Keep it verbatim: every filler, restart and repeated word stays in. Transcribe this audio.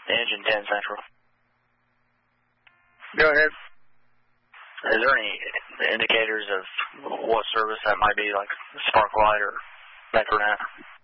Engine ten Central. Go ahead. Is there any indicators of what service that might be, like spark light or Metronet?